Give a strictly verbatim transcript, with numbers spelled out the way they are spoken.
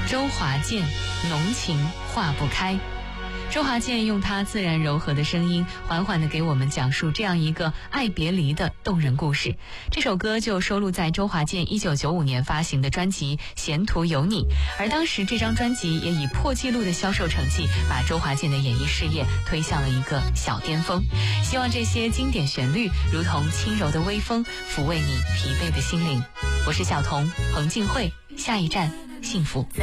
周华健，浓情化不开。周华健用他自然柔和的声音，缓缓地给我们讲述这样一个爱别离的动人故事。这首歌就收录在周华健一九九五年发行的专辑《闲途有你》，而当时这张专辑也以破纪录的销售成绩，把周华健的演艺事业推向了一个小巅峰。希望这些经典旋律如同轻柔的微风，抚慰你疲惫的心灵。我是小童彭静慧，下一站幸福。